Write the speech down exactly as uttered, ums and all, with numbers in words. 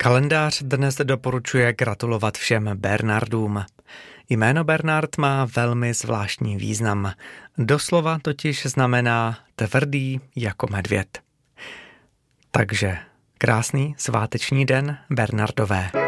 Kalendář dnes doporučuje gratulovat všem Bernardům. Jméno Bernard má velmi zvláštní význam. Doslova totiž znamená tvrdý jako medvěd. Takže krásný sváteční den Bernardové.